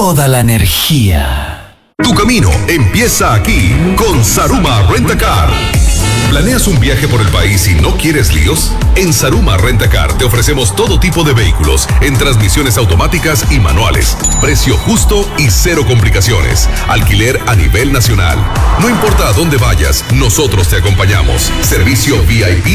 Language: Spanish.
toda la energía. Tu camino empieza aquí con Saruma Rent-A-Car. ¿Planeas un viaje por el país y no quieres líos? En Saruma Rent-A-Car te ofrecemos todo tipo de vehículos en transmisiones automáticas y manuales. Precio justo y cero complicaciones. Alquiler a nivel nacional. No importa a dónde vayas, nosotros te acompañamos. Servicio VIP